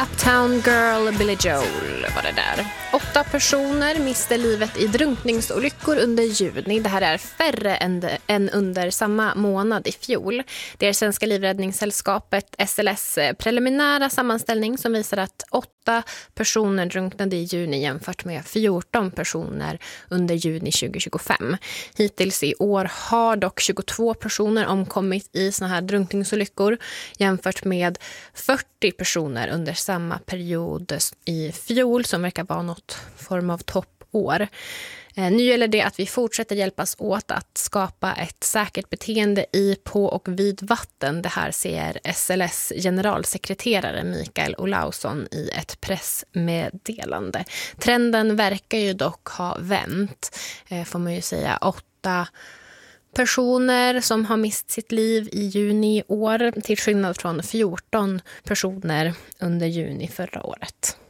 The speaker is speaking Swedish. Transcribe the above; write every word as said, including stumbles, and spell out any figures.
Uptown Girl, Billy Joel var det där. Åtta personer miste livet i drunkningsolyckor under juni. Det här är färre än, än under samma månad i fjol. Det är Svenska livräddningssällskapet S L S preliminära sammanställning som visar att åtta personer drunknade i juni jämfört med fjorton personer under juni tjugohundratjugofem. Hittills i år har dock tjugotvå personer omkommit i såna här drunkningsolyckor jämfört med fyrtio personer under samma period i fjol, som verkar vara något form av toppår. Nu gäller det att vi fortsätter hjälpas åt att skapa ett säkert beteende i, på och vid vatten. Det här ser S L S generalsekreterare Mikael Olausson i ett pressmeddelande. Trenden verkar ju dock ha vänt, får man ju säga. Åtta personer som har mist sitt liv i juni i år, till skillnad från fjorton personer under juni förra året.